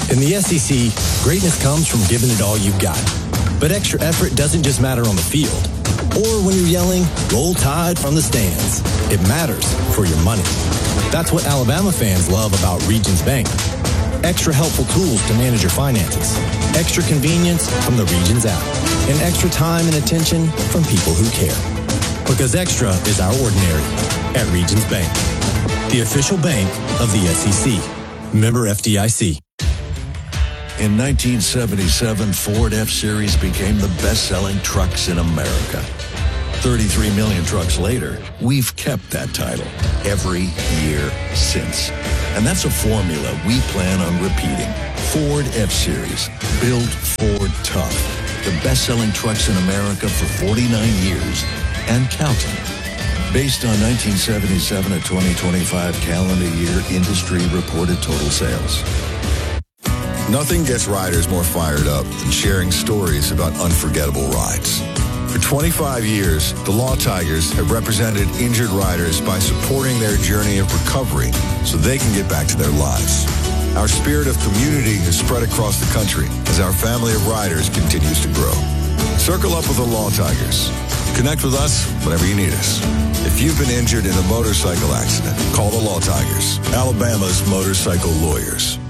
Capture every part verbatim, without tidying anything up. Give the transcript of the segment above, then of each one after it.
In the S E C, greatness comes from giving it all you've got. But extra effort doesn't just matter on the field or when you're yelling, "Roll Tide" from the stands. It matters for your money. That's what Alabama fans love about Regions Bank. Extra helpful tools to manage your finances, extra convenience from the Regions app, and extra time and attention from people who care. Because extra is our ordinary at Regions Bank, the official bank of the S E C. Member F D I C. In nineteen seventy-seven, Ford F-Series became the best-selling trucks in America. thirty-three million trucks later, we've kept that title every year since. And that's a formula we plan on repeating. Ford F-Series, built Ford tough. The best-selling trucks in America for forty-nine years and counting. Based on nineteen seventy-seven to twenty twenty-five calendar year industry reported total sales. Nothing gets riders more fired up than sharing stories about unforgettable rides. For twenty-five years, the Law Tigers have represented injured riders by supporting their journey of recovery so they can get back to their lives. Our spirit of community has spread across the country as our family of riders continues to grow. Circle up with the Law Tigers. Connect with us whenever you need us. If you've been injured in a motorcycle accident, call the Law Tigers, Alabama's motorcycle lawyers.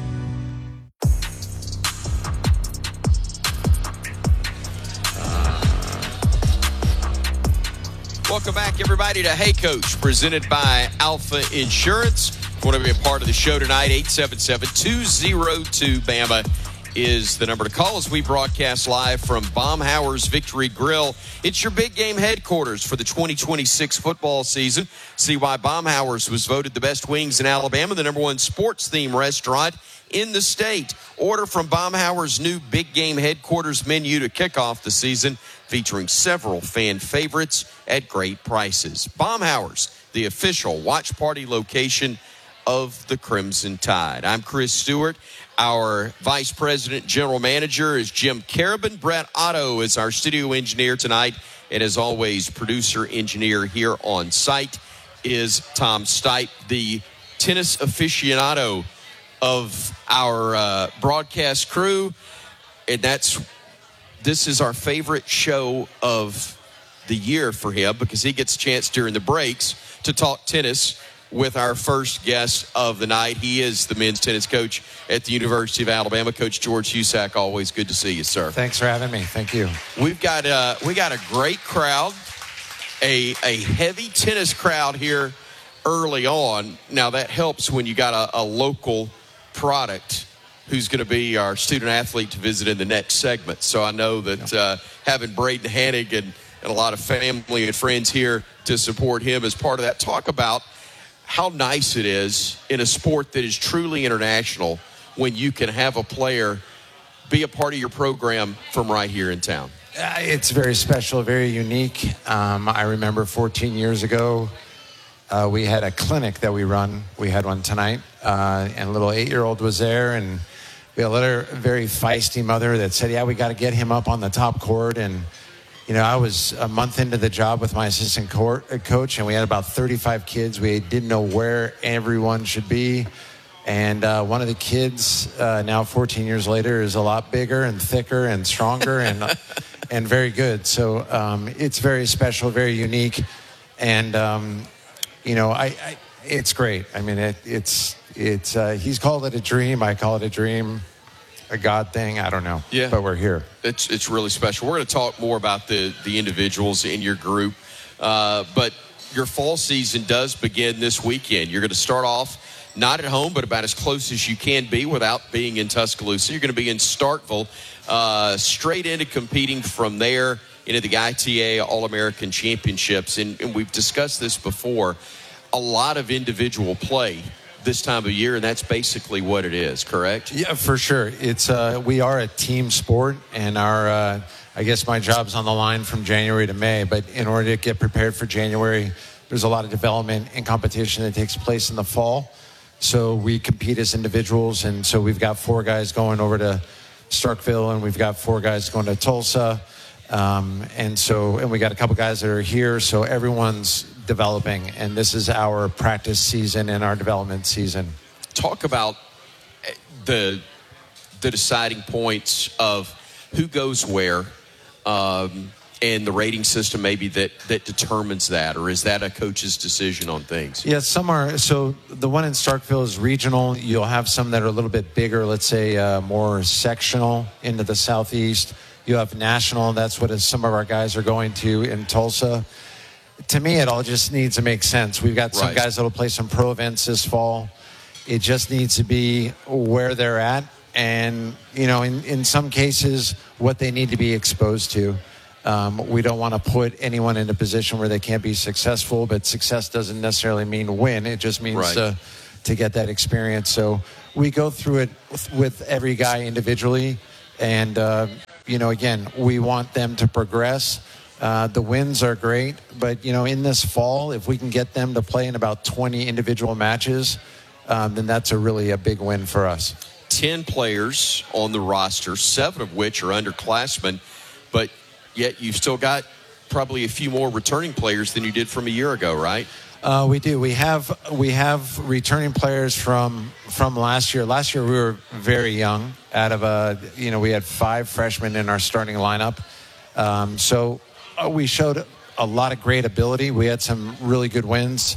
Welcome back, everybody, to Hey Coach, presented by Alpha Insurance. If you want to be a part of the show tonight, eight seven seven, two oh two, B A M A is the number to call as we broadcast live from Baumhower's Victory Grill. It's your big game headquarters for the twenty twenty-six football season. See why Baumhower's was voted the best wings in Alabama, the number one sports-themed restaurant in the state. Order from Baumhower's new big game headquarters menu to kick off the season, featuring several fan favorites at great prices. Baumhower's, the official watch party location of the Crimson Tide. I'm Chris Stewart. Our Vice President General Manager is Jim Carabin. Brett Otto is our studio engineer tonight. And as always, producer engineer here on site is Tom Stipe, the tennis aficionado of our uh, broadcast crew. And that's this is our favorite show of the year for him because he gets a chance during the breaks to talk tennis with our first guest of the night. He is the men's tennis coach at the University of Alabama, Coach George Husak. Always good to see you, sir. Thanks for having me. Thank you. We've got uh, we got a great crowd, a a heavy tennis crowd here early on. Now that helps when you got a, a local product who's going to be our student athlete to visit in the next segment. So I know that uh, having Braden Hannigan and a lot of family and friends here to support him as part of that. Talk about how nice it is in a sport that is truly international when you can have a player be a part of your program from right here in town. Uh, it's very special, very unique. Um, I remember fourteen years ago, uh, we had a clinic that we run. We had one tonight, uh, and a little eight-year-old was there, and we had a little very feisty mother that said, yeah, we got to get him up on the top court. And you know, I was a month into the job with my assistant court, coach, and we had about thirty-five kids. We didn't know where everyone should be. And uh, one of the kids, uh, now fourteen years later, is a lot bigger and thicker and stronger and and very good. So um, it's very special, very unique. And, um, you know, I, I it's great. I mean, it, it's, it's uh, he's called it a dream. I call it a dream. A God thing, I don't know. Yeah, but we're here. It's it's really special. We're going to talk more about the the individuals in your group, uh, but your fall season does begin this weekend. You're going to start off not at home, but about as close as you can be without being in Tuscaloosa. You're going to be in Starkville, uh, straight into competing from there into the I T A All-American Championships, and, and we've discussed this before. A lot of individual play this time of year, and that's basically what it is, correct? Yeah, for sure. It's uh, we are a team sport, and our uh, I guess my job's on the line from January to May, but in order to get prepared for January, there's a lot of development and competition that takes place in the fall. So we compete as individuals, and so we've got four guys going over to Starkville, and we've got four guys going to Tulsa, um, and so and we got a couple guys that are here, so everyone's developing, and this is our practice season and our development season. Talk about the the deciding points of who goes where, um, and the rating system maybe that, that determines that, or is that a coach's decision on things? Yeah, some are. So the one in Starkville is regional. You'll have some that are a little bit bigger, let's say uh, more sectional into the southeast. You have national. That's what some of our guys are going to in Tulsa. To me, it all just needs to make sense. We've got some Right. guys that will play some pro events this fall. It just needs to be where they're at, and, you know, in, in some cases, what they need to be exposed to. Um, we don't want to put anyone in a position where they can't be successful, but success doesn't necessarily mean win. It just means Right. to, to get that experience. So we go through it with, with every guy individually. And, uh, you know, again, we want them to progress. Uh, the wins are great. But, you know, in this fall, if we can get them to play in about twenty individual matches, um, then that's a really a big win for us. ten players on the roster, seven of which are underclassmen, but yet you've still got probably a few more returning players than you did from a year ago, right? Uh, we do. We have we have returning players from from last year. Last year we were very young. Out of a you know we had five freshmen in our starting lineup, um, so uh, we showed a lot of great ability. We had some really good wins,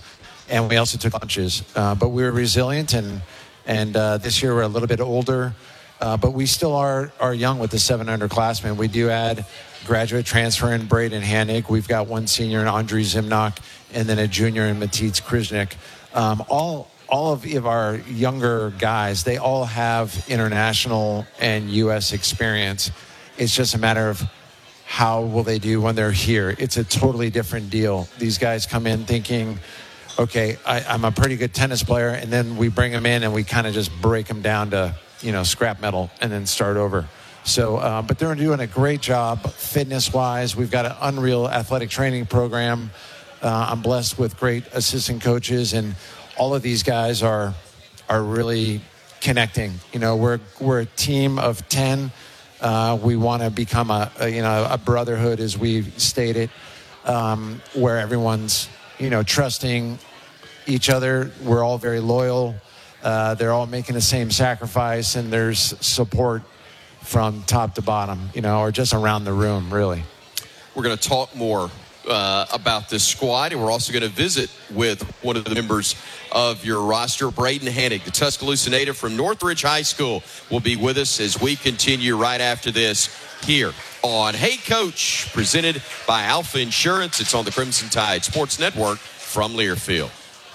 and we also took lunches. Uh, but we were resilient, and and uh, this year we're a little bit older. Uh, but we still are are young with the seven underclassmen. We do add graduate transfer in Braden Hanig. We've got one senior in Andriy Zimnock, and then a junior in Matitz Krzyznik. Um, all all of, of our younger guys, they all have international and U S experience. It's just a matter of how will they do when they're here. It's a totally different deal. These guys come in thinking, okay, I, I'm a pretty good tennis player, and then we bring them in and we kind of just break them down to, you know, scrap metal and then start over. So, uh, but they're doing a great job fitness-wise. We've got an unreal athletic training program. Uh, I'm blessed with great assistant coaches, and all of these guys are are really connecting. You know, we're we're a team of ten. Uh, we want to become a, a you know a brotherhood, as we've stated, um, where everyone's you know trusting each other. We're all very loyal. Uh, they're all making the same sacrifice, and there's support from top to bottom, you know, or just around the room, really. We're going to talk more uh, about this squad, and we're also going to visit with one of the members of your roster, Braden Hanig, the Tuscaloosa native from Northridge High School, will be with us as we continue right after this here on Hey Coach, presented by Alpha Insurance. It's on the Crimson Tide Sports Network from Learfield.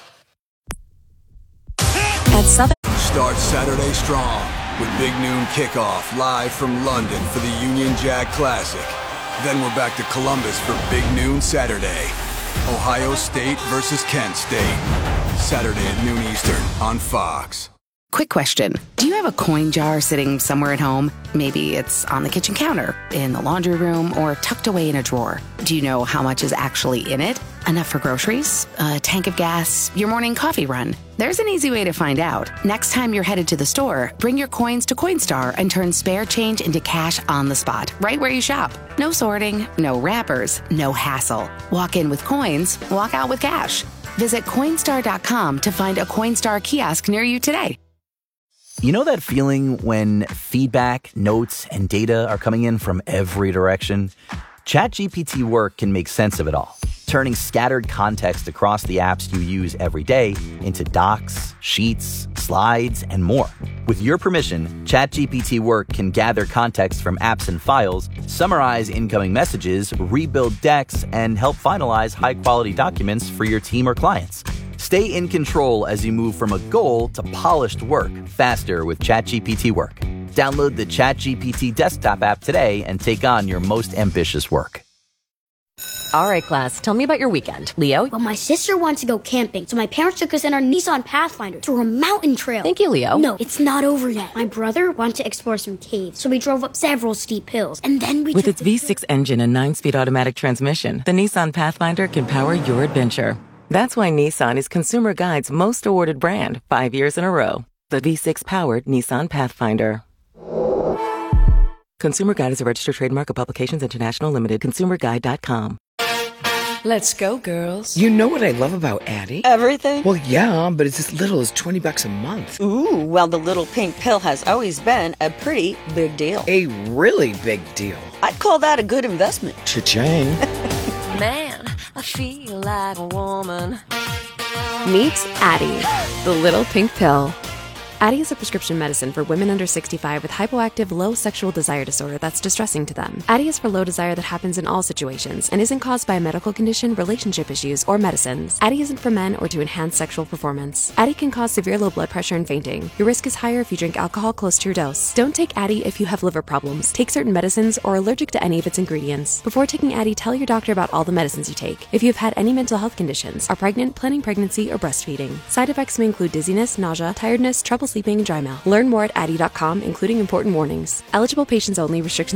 At Southern Start Saturday strong with Big Noon Kickoff live from London for the Union Jack Classic. Then we're back to Columbus for Big Noon Saturday. Ohio State versus Kent State. Saturday at noon Eastern on Fox. Quick question. Do you have a coin jar sitting somewhere at home? Maybe it's on the kitchen counter, in the laundry room, or tucked away in a drawer. Do you know how much is actually in it? Enough for groceries? A tank of gas? Your morning coffee run? There's an easy way to find out. Next time you're headed to the store, bring your coins to Coinstar and turn spare change into cash on the spot, right where you shop. No sorting, no wrappers, no hassle. Walk in with coins, walk out with cash. Visit Coinstar dot com to find a Coinstar kiosk near you today. You know that feeling when feedback, notes, and data are coming in from every direction? ChatGPT Work can make sense of it all, turning scattered context across the apps you use every day into docs, sheets, slides, and more. With your permission, ChatGPT Work can gather context from apps and files, summarize incoming messages, rebuild decks, and help finalize high-quality documents for your team or clients. Stay in control as you move from a goal to polished work faster with ChatGPT Work. Download the ChatGPT desktop app today and take on your most ambitious work. All right, class, tell me about your weekend. Leo? Well, my sister wants to go camping, so my parents took us in our Nissan Pathfinder through a mountain trail. Thank you, Leo. No, it's not over yet. My brother wanted to explore some caves, so we drove up several steep hills, and then we With took its V six engine and nine-speed automatic transmission, the Nissan Pathfinder can power your adventure. That's why Nissan is Consumer Guide's most awarded brand five years in a row. The V six-powered Nissan Pathfinder. Consumer Guide is a registered trademark of Publications International Limited. consumer guide dot com. Let's go, girls. You know what I love about Addie? Everything? Well, yeah, but it's as little as twenty bucks a month. Ooh, well, the little pink pill has always been a pretty big deal. A really big deal. I'd call that a good investment. Cha-ching. Man, I feel like a woman. Meet Addie, the little pink pill. Addie is a prescription medicine for women under sixty-five with hypoactive low sexual desire disorder that's distressing to them. Addie is for low desire that happens in all situations and isn't caused by a medical condition, relationship issues, or medicines. Addie isn't for men or to enhance sexual performance. Addie can cause severe low blood pressure and fainting. Your risk is higher if you drink alcohol close to your dose. Don't take Addie if you have liver problems, take certain medicines, or are allergic to any of its ingredients. Before taking Addie, tell your doctor about all the medicines you take. If you have had any mental health conditions, are pregnant, planning pregnancy, or breastfeeding. Side effects may include dizziness, nausea, tiredness, trouble sleeping, and dry mouth. Learn more at addie dot com, including important warnings. Eligible patients only. Restrictions